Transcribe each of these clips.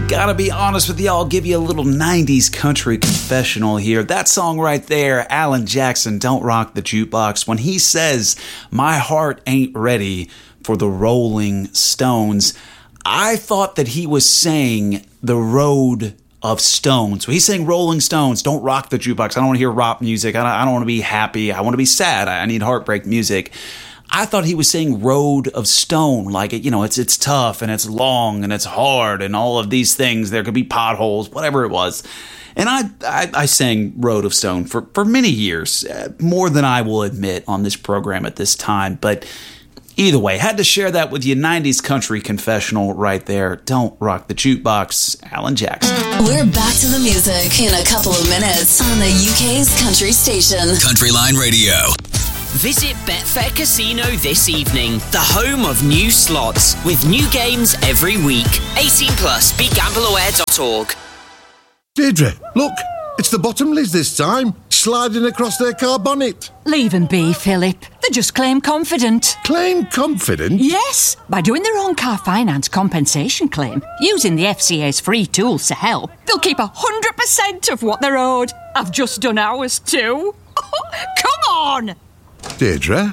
Gotta be honest with y'all, give you a little 90s country confessional here. That song right there, Alan Jackson, Don't Rock the Jukebox, when he says, my heart ain't ready for the Rolling Stones, I thought that he was saying the Road of Stones. So he's saying Rolling Stones, don't rock the jukebox. I don't want to hear rock music. I don't want to be happy. I want to be sad. I need heartbreak music. I thought he was saying Road of Stone, like, it's tough and it's long and it's hard and all of these things. There could be potholes, whatever it was. And I sang Road of Stone for many years, more than I will admit on this program at this time. But either way, had to share that with you. 90s country confessional right there. Don't rock the jukebox, Alan Jackson. We're back to the music in a couple of minutes on the UK's country station. Country Line Radio. Visit Betfair Casino this evening, the home of new slots, with new games every week. 18 plus, begambleaware.org. Deirdre, look, it's the Bottomleys this time, sliding across their car bonnet. Leave them be, Philip. They just claim confident. Claim confident? Yes, by doing their own car finance compensation claim, using the FCA's free tools to help, they'll keep 100% of what they're owed. I've just done ours too. Come on! Deirdre?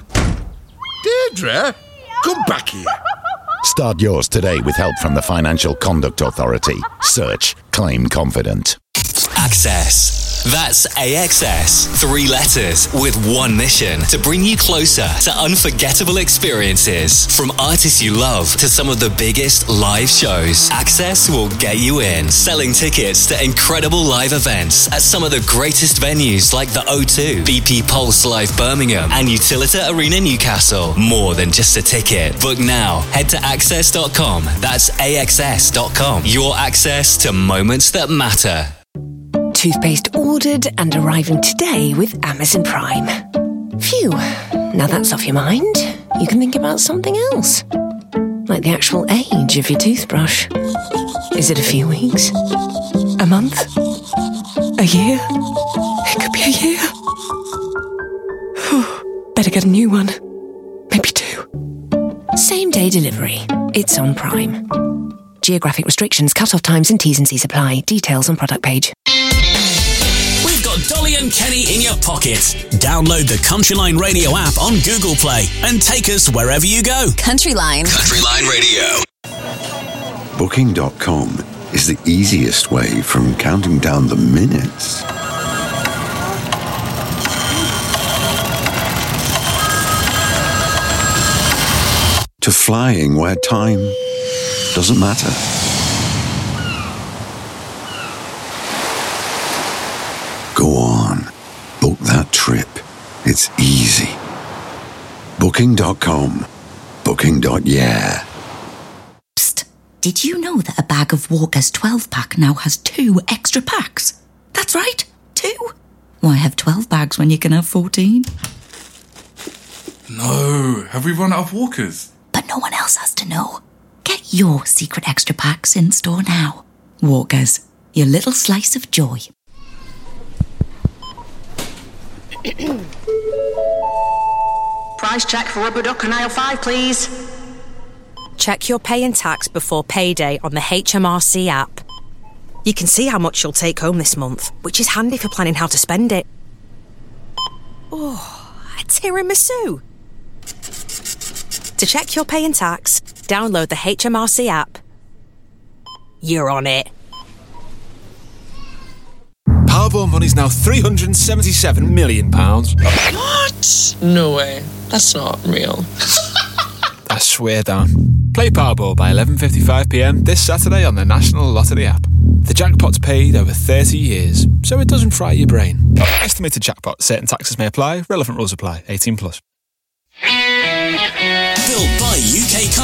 Deirdre? Come back here. Start yours today with help from the Financial Conduct Authority. Search Claim Confident. Access. That's AXS. 3 letters with one mission: to bring you closer to unforgettable experiences. From artists you love to some of the biggest live shows, Access will get you in. Selling tickets to incredible live events at some of the greatest venues like the O2, BP Pulse Live Birmingham, and Utilita Arena Newcastle. More than just a ticket. Book now. Head to access.com. That's AXS.com. Your access to moments that matter. Toothpaste ordered and arriving today with Amazon Prime. Phew, now that's off your mind, you can think about something else. Like the actual age of your toothbrush. Is it a few weeks? A month? A year? It could be a year. Whew, better get a new one. Maybe 2. Same day delivery. It's on Prime. Geographic restrictions, cut-off times and T's and C's apply. Details on product page. Dolly and Kenny in your pocket. Download the Country Line Radio app on Google Play and take us wherever you go. Country Line. Country Line Radio. Booking.com is the easiest way from counting down the minutes to flying where time doesn't matter. Go on, book that trip. It's easy. Booking.com. Booking.yeah. Psst, did you know that a bag of Walker's 12-pack now has 2 extra packs? That's right, 2. Why have 12 bags when you can have 14? No, have we run out of Walkers? But no one else has to know. Get your secret extra packs in store now. Walker's, your little slice of joy. Price check for rubber duck on aisle 5, please. Check your pay and tax before payday on the HMRC app. You can see how much you'll take home this month, which is handy for planning how to spend it. Oh, a tiramisu. To check your pay and tax, download the HMRC app. You're on it. Powerball money's now £377 million. What? No way. That's not real. I swear down. Play Powerball by 11:55pm this Saturday on the National Lottery app. The jackpot's paid over 30 years, so it doesn't fry your brain. Estimated jackpot. Certain taxes may apply. Relevant rules apply. 18+. Built by UK